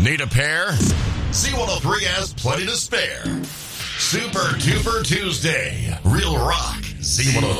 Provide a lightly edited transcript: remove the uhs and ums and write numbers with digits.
Need a pair? Z103 has plenty to spare. Super Duper Tuesday. Real rock. Z103.